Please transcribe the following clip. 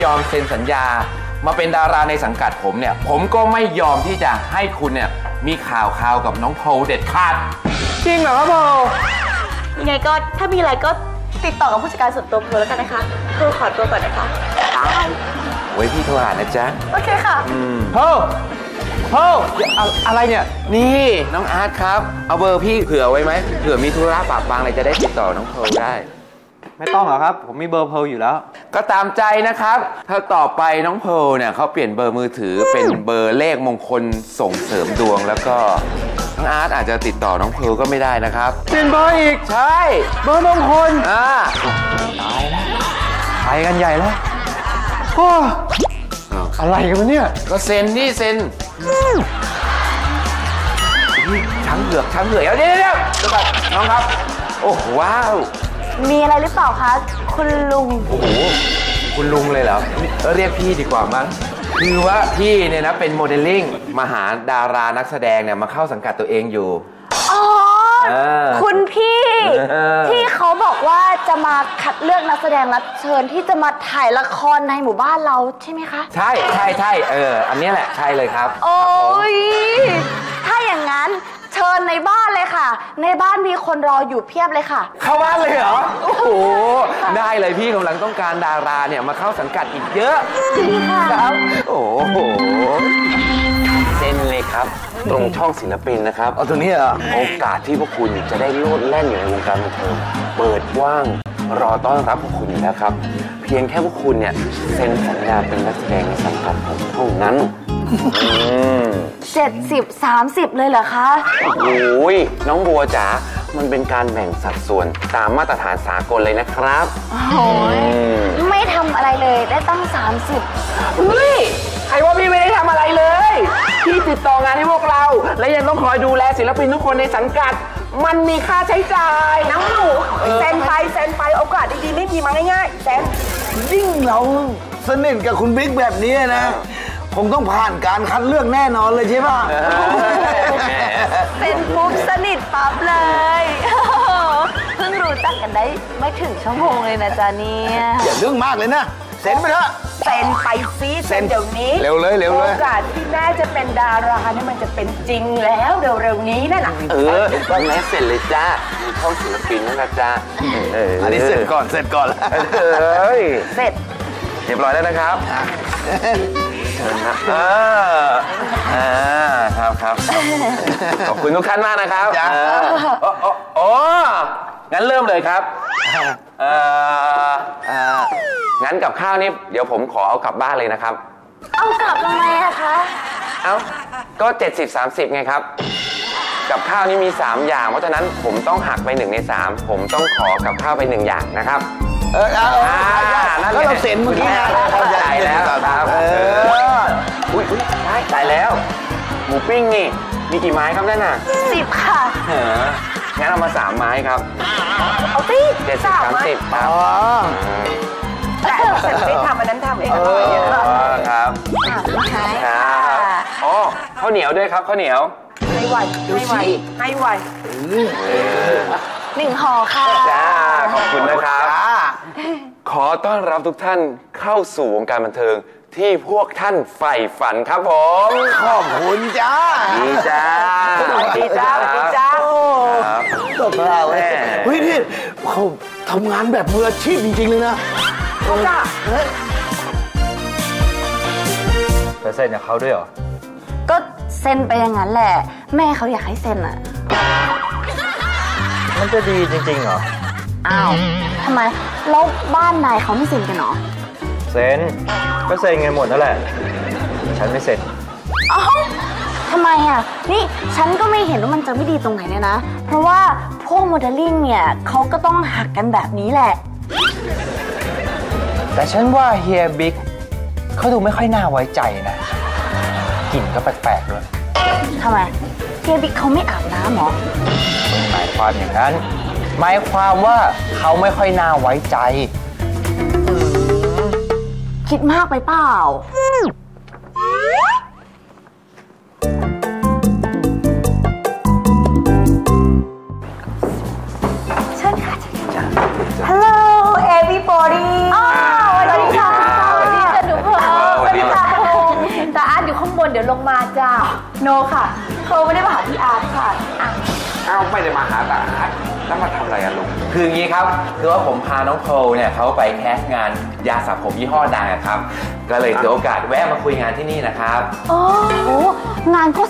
ยอมเซ็นสัญญามาเป็นดาราในสังกัดผมเนี่ยผมก็ไม่ยอมที่จะให้คุณเนี่ยมีข่าวกับน้องโพเด็ดขาดจริงเหรอครับโพยังไงก็ถ้ามีอะไรก็ติดต่อกับผู้จัดการส่วนตัวเพลแล้วกันนะคะเพลขอตัวก่อนนะคะไว้พี่โทรหานะจ๊ะโอเคค่ะเพลอะไรเนี่ยนี่น้องอาร์ตครับเอาเบอร์พี่เผื่อไว้ไหมเผื่อมีธุระปะปังอะไรจะได้ติดต่อน้องเพลได้ไม่ต้องหรอกครับผมมีเบอร์เพลอยู่แล้วก็ตามใจนะครับถ้าต่อไปน้องเพลเนี่ยเขาเปลี่ยนเบอร์มือถือเป็นเบอร์เลขมงคลส่งเสริมดวงแล้วก็น้องอาร์ตอาจจะติดต่อน้องเพลก็ไม่ได้นะครับเปลี่ยนเบอร์อีกใช่เบอร์มงคลตายแล้วไปกันใหญ่แล้วโอ้อะไรกันวะเนี่ยก็เซ็นนี่เซ็นช้างเผือกเดี๋ยวน้องครับโอ้ว้าวมีอะไรหรือเปล่าคะคุณลุงโอ้โหคุณลุงเลยเหรอเรียกพี่ดีกว่ามั้งคือว่าพี่เนี่ยนะเป็นโมเดลลิ่งมาหาดารานักแสดงเนี่ยมาเข้าสังกัดตัวเองอยู่อ๋อคุณพี่ที่เขาบอกว่าจะมาคัดเลือกนักแสดงรับเชิญที่จะมาถ่ายละครในหมู่บ้านเราใช่ไหมคะใช่อันนี้แหละใช่เลยครับโอ้ยถ้าอย่างนั้นเชิญในบ้านเลยค่ะในบ้านมีคนรออยู่เพียบเลยค่ะเข้าบ้านเลยเหรอโอ้โหได้เลยพี่กำลังต้องการดาราเนี่ยมาเข้าสังกัดอีกเยอะจริงค่ะครับโอ้โหเซ็นเลยครับตรงช่องศิลปินนะครับเอาตรงนี้เหรอโอกาสที่พวกคุณจะได้โลดแล่นอยู่ในวงการบันเทิงเปิดกว้างรอต้อนรับพวกคุณอยู่แล้วครับเพียงแค่พวกคุณเนี่ยเซ็นสัญญาเป็นนักแสดงในสังกัดผมเท่านั้น 70-30เลยเหรอคะโอ้ยน้องบัวจ๋ามันเป็นการแบ่งสัดส่วนตามมาตรฐานสากลเลยนะครับโอ้ยไม่ทำอะไรเลยได้ตั้ง30 เฮ้ยใครว่าพี่ไม่ได้ทำอะไรเลยพี่ติดต่องานให้พวกเราและยังต้องคอยดูแลศิลปินทุกคนในสังกัดมันมีค่าใช้จ่ายน้องหนูเซ็นไปโอกาสดีๆไม่มีมาง่ายๆเซ็นยิ่งเราสนิทกับคุณบิ๊กแบบนี้นะคงต้องผ่านการคัดเลือกแน่นอนเลยใช่ป่ะเป็นปุ๊บสนิทปั๊บเลยเพิ่งรู้จักกันได้ไม่ถึงชั่วโมงเลยนะจ๊ะเนี่ยอย่าเรื่องมากเลยนะเซ็นไปเถอะเซ็นไปซิเซ็นเดี๋ยวนี้เร็วเลยโอกาสที่แม่จะเป็นดาราเนี่ยมันจะเป็นจริงแล้วเร็วๆนี้นั่นน่ะก็แม่เสร็จเลยจ้ามีช่องศิลปินนั่นนะจ้าอันนี้เสร็จก่อนเสร็จเรียบร้อยแล้วนะครับเชิญนะครับขอบคุณทุกท่านมากนะครับงั้นเริ่มเลยครับงั้นกับข้าวนี่เดี๋ยวผมขอเอากลับบ้านเลยนะครับเอากลับทำไมอะคะก็70-30ไงครับกับข้าวนี่มี3อย่างเพราะฉะนั้นผมต้องหักไป1 ใน 3ผมต้องขอกับข้าวไป1อย่างนะครับแล้วเราเซ็นเมื่อกี้นะจ่ายแล้วครับอุ้ยจ่ายแล้วหมูปิ้งนี่มีกี่ไม้ครับนั่นน่ะ 10ค่ะงั้นเอามา3ไม้ครับเอาสิ 70-30ครับแต่เสร็จไม่ทำอันนั้นทำเองครับข้าวเหนียวด้วยครับข้าวเหนียวให้ไว1 ห่อค่ะจ้าขอบคุณนะครับขอต้อนรับทุกท่านเข้าสู่วงการบันเทิงที่พวกท่านใฝ่ฝันครับผมขอบคุณจ้าดีจ้าตบเราเฮ้ยนี่เขาทำงานแบบมืออาชีพจริงๆเลยนะเขาจ้าไปเซ็นกับเขาด้วยเหรอก็เซ็นไปอย่างนั้นแหละแม่เขาอยากให้เซ็นอ่ะมันจะดีจริงๆเหรออ้าวทำไมแล้วบ้านนายเขาไม่เซ็นกันเหรอเซ็นก็เซ็นกันหมดนั่นแหละฉันไม่เซ็นอ้าวทำไมอ่ะนี่ฉันก็ไม่เห็นว่ามันจะไม่ดีตรงไหนเลยนะเพราะว่าพวกโมเดลลิ่งเนี่ยเขาก็ต้องหักกันแบบนี้แหละแต่ฉันว่าเฮียบิ๊กเขาดูไม่ค่อยน่าไว้ใจนะกลิ่นก็แปลกๆด้วยทำไมเฮียบิ๊กเขาไม่อาบน้ำหรอไม่หมายความอย่างนั้นหมายความว่าเขาไม่ค่อยน่าไว้ใจคิดมากไปเปล่าเชิญค่ะHello everybody สวัสดีค่ะดี๋ยวลงมาจ้าโนค่ะโคลไม่ได้มาหาพี่อาร์ตค่ะอ่ะอ้าวไม่ได้มาหาตาอาร์ตแล้วมาทำอะไรอะลุงคืออย่างนี้ครับคือว่าผมพาน้องโคลเนี่ยเขาไปแคสต์งานยาสระผมยี่ห้อดังอะครับก็เลยถือโอกาสแวะมาคุยงานที่นี่นะครับโอ้โหงานโฆ